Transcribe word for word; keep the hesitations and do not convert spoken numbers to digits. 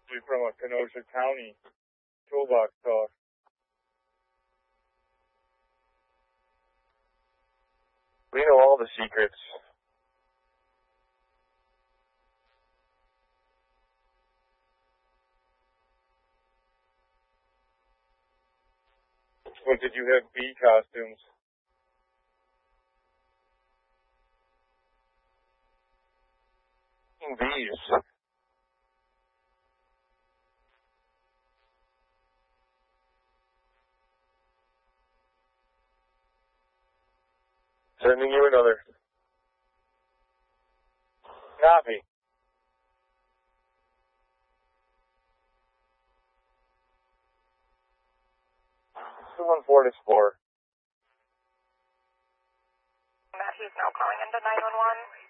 possibly from a Kenosha County toolbox talk. We know all the secrets. But did you have bee costumes? Bees. Sending you another copy. two one four Explorer. Matthew's now calling into nine one one.